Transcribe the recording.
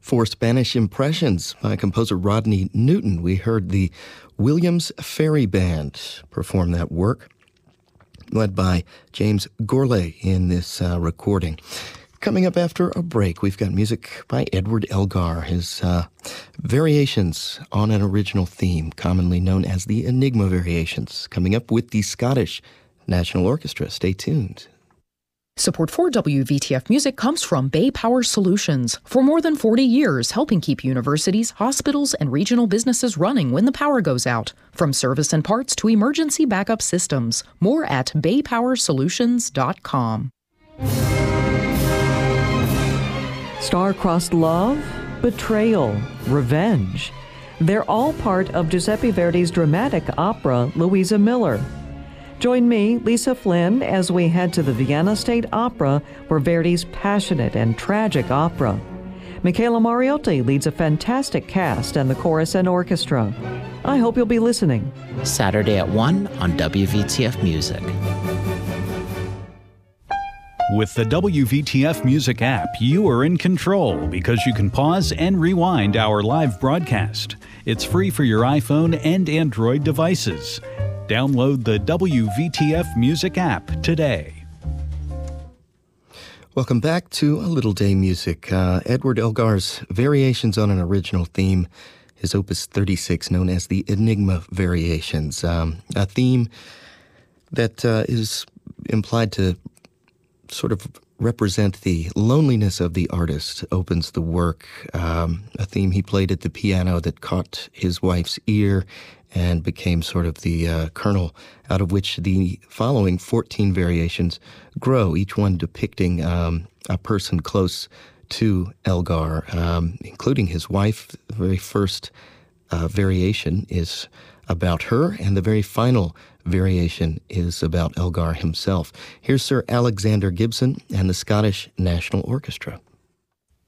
For Spanish Impressions by composer Rodney Newton, we heard the Williams Ferry Band perform that work, led by James Gourlay in this recording. Coming up after a break, we've got music by Edward Elgar, his variations on an original theme, commonly known as the Enigma Variations, coming up with the Scottish National Orchestra. Stay tuned. Support for WVTF Music comes from Bay Power Solutions. For more than 40 years, helping keep universities, hospitals, and regional businesses running when the power goes out. From service and parts to emergency backup systems. More at baypowersolutions.com. Star-crossed love, betrayal, revenge. They're all part of Giuseppe Verdi's dramatic opera, Louisa Miller. Join me, Lisa Flynn, as we head to the Vienna State Opera for Verdi's passionate and tragic opera. Michaela Mariotti leads a fantastic cast and the chorus and orchestra. I hope you'll be listening. Saturday at 1 on WVTF Music. With the WVTF Music app, you are in control because you can pause and rewind our live broadcast. It's free for your iPhone and Android devices. Download the WVTF Music app today. Welcome back to A Little Day Music. Edward Elgar's variations on an original theme, his Opus 36, known as the Enigma Variations, a theme that is implied to sort of represent the loneliness of the artist, opens the work, a theme he played at the piano that caught his wife's ear and became sort of the kernel out of which the following 14 variations grow, each one depicting a person close to Elgar, including his wife. The very first variation is about her, and the very final variation is about Elgar himself. Here's Sir Alexander Gibson and the Scottish National Orchestra.